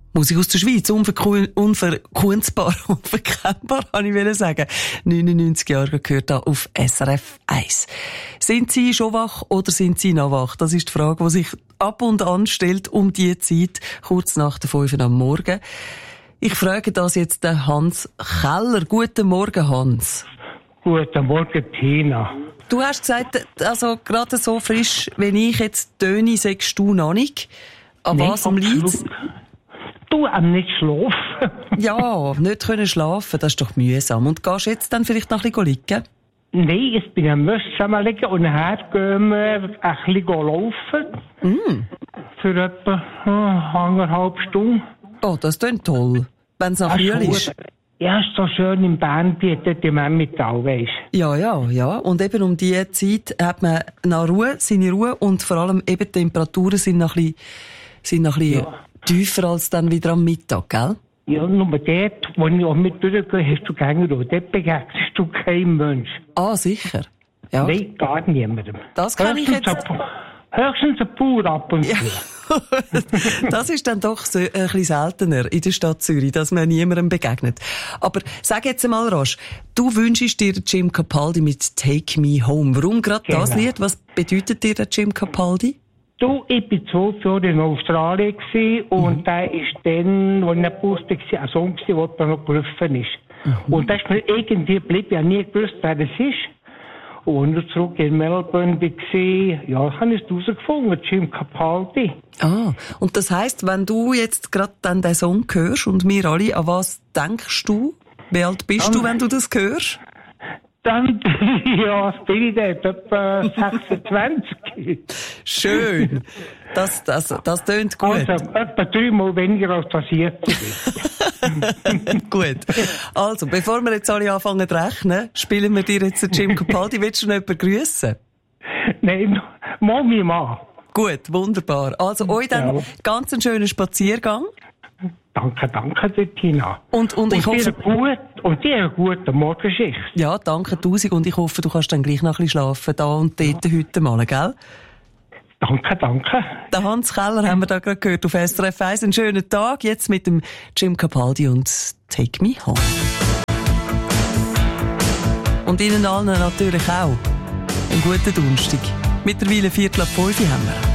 Musik aus der Schweiz, unverkunzbar, unverkennbar, kann ich sagen. 99 Jahre gehört da auf SRF 1. Sind Sie schon wach oder sind Sie noch wach? Das ist die Frage, die sich ab und an stellt um die Zeit, kurz nach der 5 Uhr am Morgen. Ich frage das jetzt den Hans Keller. Guten Morgen, Hans. Guten Morgen, Tina. Du hast gesagt, also gerade so frisch, wenn ich jetzt töne, sagst du noch nicht. An was liegt's? Du am nicht schlafen. Ja, nicht können schlafen, das ist doch mühsam. Und gehst du jetzt dann vielleicht noch ein bisschen liegen? Nein, ich bin am zusammen liegen und nachher gehen wir ein bisschen laufen. Für etwa 1,5 Stunden. Oh, das klingt toll. Wenn es nach Früh ist. Ja, ist so schön im Bernbiet, dort im Emmental, weisst. Ja. Und eben um diese Zeit hat man noch Ruhe, seine Ruhe, und vor allem eben die Temperaturen sind noch ein bisschen tiefer als dann wieder am Mittag, gell? Ja, nur dort, wo ich auch mit durchgehe, hast du keine Ruhe. Dort begegnest du keinem Mensch. Ah, sicher? Ja. Nein, gar niemandem. Das kann ich jetzt... Höchstens ein Bauer ab und zu. Ja. Das ist dann doch so ein bisschen seltener in der Stadt Zürich, dass man niemandem begegnet. Aber sag jetzt einmal, Roche, du wünschst dir Jim Capaldi mit Take Me Home. Warum gerade das Lied? Was bedeutet dir der Jim Capaldi? Du, ich war 12 Jahre in Australien und der ist dann, als ich nicht wusste, ein Song, der da noch gelaufen ist. Und das ist mir irgendwie geblieben. Ich habe nie gewusst, wer das ist. Und als ich zurück in Melbourne war, ja, habe ich es herausgefunden, Jim Capaldi. Ah, und das heisst, wenn du jetzt gerade dann den Song hörst und wir alle, an was denkst du? Wie alt bist du, wenn du das hörst? Dann, ja, bin ich dort, etwa 26. Schön. Das tönt gut. Also, etwa 3 Mal weniger als das jetzt ist. Gut. Also, bevor wir jetzt alle anfangen zu rechnen, spielen wir dir jetzt den Jim Capaldi. Willst du noch jemanden grüssen? Nein, Mami, Mann. Gut, wunderbar. Also, euch dann ganz einen schönen Spaziergang. Danke, Tina. Und ich hoffe... Und dir eine gute Morgenschicht. Ja, danke 1000 und ich hoffe, du kannst dann gleich noch ein bisschen schlafen, da und dort heute mal, gell? Danke. Den Hans Keller haben wir da gerade gehört auf SRF 1. Einen schönen Tag, jetzt mit dem Jim Capaldi und Take Me Home. Und Ihnen allen natürlich auch einen guten Donnerstag. Mittlerweile 4:45 haben wir.